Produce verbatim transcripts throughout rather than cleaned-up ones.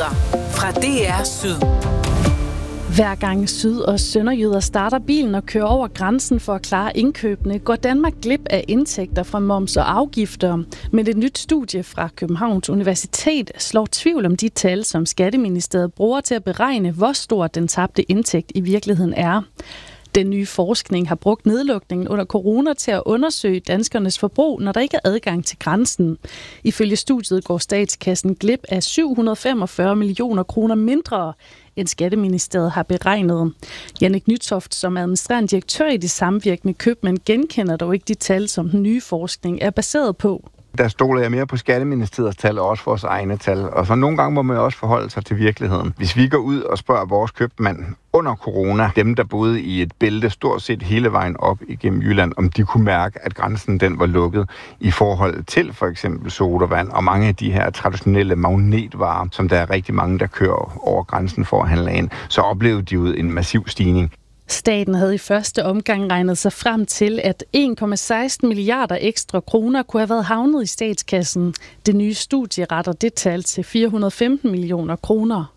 Nyheder fra D R Syd. Hver gang syd- og sønderjyder starter bilen og kører over grænsen for at klare indkøbene, går Danmark glip af indtægter fra moms og afgifter. Men et nyt studie fra Københavns Universitet slår tvivl om de tal, som Skatteministeriet bruger til at beregne, hvor stor den tabte indtægt i virkeligheden er. Den nye forskning har brugt nedlukningen under corona til at undersøge danskernes forbrug, når der ikke er adgang til grænsen. Ifølge studiet går statskassen glip af syv hundrede femogfyrre millioner kroner mindre, end Skatteministeriet har beregnet. Jannik Nytoft, som administrerende direktør i det samvirkende købmænd, genkender dog ikke de tal, som den nye forskning er baseret på. Der stoler jeg mere på Skatteministeriets tal og også vores egne tal. Og så nogle gange må man også forholde sig til virkeligheden. Hvis vi går ud og spørger vores købmand under corona, dem der boede i et bælte stort set hele vejen op igennem Jylland, om de kunne mærke, at grænsen den var lukket i forhold til for eksempel sodavand og mange af de her traditionelle magnetvarer, som der er rigtig mange, der kører over grænsen for at handle ind, så oplevede de jo en massiv stigning. Staten havde i første omgang regnet sig frem til, at en komma seksten milliarder ekstra kroner kunne have været havnet i statskassen. Det nye studie retter det tal til fire hundrede og femten millioner kroner.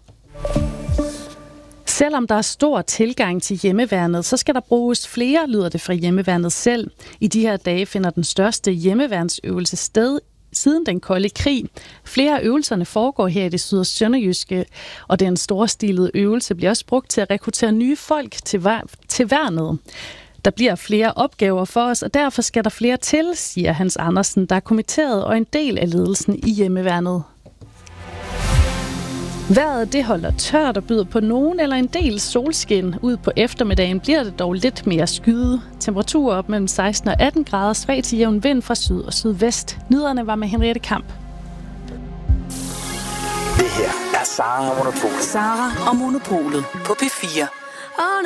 Selvom der er stor tilgang til hjemmeværnet, så skal der bruges flere, lyder det fra hjemmeværnet selv. I de her dage finder den største hjemmeværnsøvelse sted siden den kolde krig. Flere af øvelserne foregår her i det syd- og sønderjyske, og den storstilede øvelse bliver også brugt til at rekruttere nye folk til, vær- til værnet. Der bliver flere opgaver for os, og derfor skal der flere til, siger Hans Andersen, der er kommitteret og en del af ledelsen i hjemmeværnet. Vejret det holder tørt og byder på nogen eller en del solskin. Ud på eftermiddagen bliver det dog lidt mere skyde. Temperaturer op mellem seksten og atten grader, svag til jævn vind fra syd og sydvest. Nyderne var med Henriette Kamp. Det her er Sara og Monopolet. Sara og Monopolet på P fire.